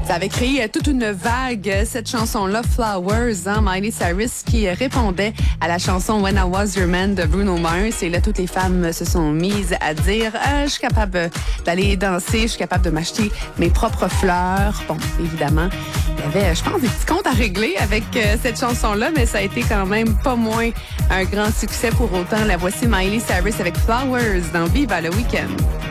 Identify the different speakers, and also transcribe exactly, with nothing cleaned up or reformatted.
Speaker 1: Ça avait créé toute une vague, cette chanson-là, Flowers, hein, Miley Cyrus, qui répondait à la chanson When I Was Your Man de Bruno Mars. Et là, toutes les femmes se sont mises à dire ah, « Je suis capable d'aller danser, je suis capable de m'acheter mes propres fleurs. » Bon, évidemment, il y avait, je pense, des petits comptes à régler avec euh, cette chanson-là, mais ça a été quand même pas moins un grand succès pour autant. La voici Miley Cyrus avec Flowers dans Viva le Week-end.